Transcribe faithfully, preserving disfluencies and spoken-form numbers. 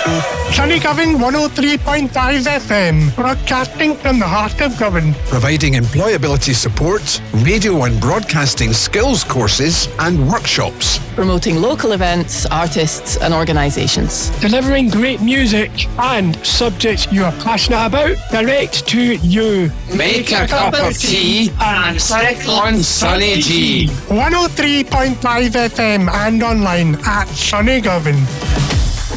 Sunnygovan one oh three point five F M, broadcasting from the heart of Govan. Providing employability support, radio and broadcasting skills courses and workshops. Promoting local events, artists and organisations. Delivering great music and subjects you are passionate about direct to you. Make a cup of tea and sit on Sunny G. one oh three point five F M and online at Sunnygovan.